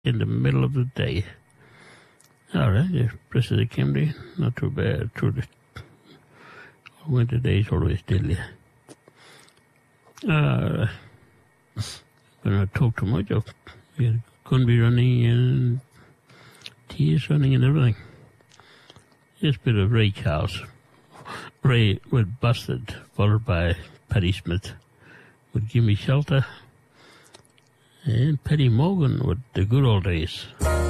in the middle of the day. All right, the rest of the Kimberley, not too bad. Through the winter days, always still there. I'm going to talk too much. We're going to be running and tea is running and everything. Just a bit of Ray Charles. Ray with Busted, followed by Patti Smith with Gimme Shelter, and Petty Morgan with The Good Old Days.